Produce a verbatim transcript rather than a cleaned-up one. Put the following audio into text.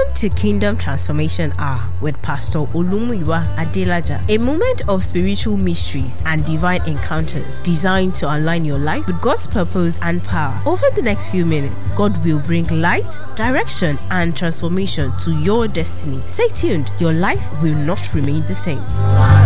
Welcome to Kingdom Transformation Hour with Pastor Olumuyiwa Adelaja, a moment of spiritual mysteries and divine encounters designed to align your life with God's purpose and power. Over the next few minutes, God will bring light, direction, and transformation to your destiny. Stay tuned, your life will not remain the same.